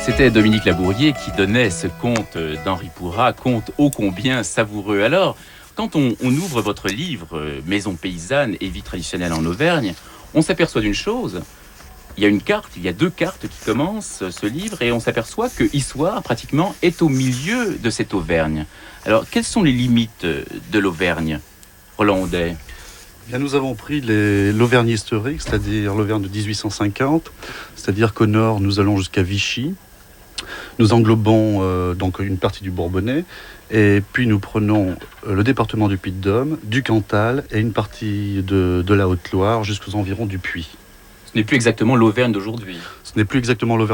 C'était Dominique Labourier qui donnait ce conte d'Henri Pourrat, conte ô combien savoureux. Alors, quand on ouvre votre livre Maison paysanne et vie traditionnelle en Auvergne, on s'aperçoit d'une chose. Il y a une carte, il y a deux cartes qui commencent ce livre et on s'aperçoit que Issoire, pratiquement, est au milieu de cette Auvergne. Alors, quelles sont les limites de l'Auvergne, Roland Audet? Bien, nous avons pris l'Auvergne historique, c'est-à-dire l'Auvergne de 1850, c'est-à-dire qu'au nord, nous allons jusqu'à Vichy. Nous englobons donc une partie du Bourbonnais, et puis nous prenons le département du Puy-de-Dôme, du Cantal et une partie de la Haute-Loire jusqu'aux environs du Puy. Ce n'est plus exactement l'Auvergne d'aujourd'hui. Ce n'est plus exactement l'Auvergne